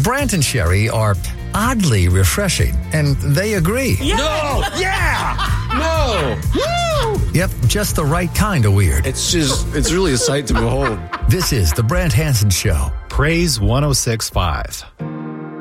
Brant and Sherry are oddly refreshing, and they agree. Yeah. No! Yeah! No! Woo! Yep, just the right kind of weird. It's really a sight to behold. This is The Brant Hansen Show. Praise 106.5.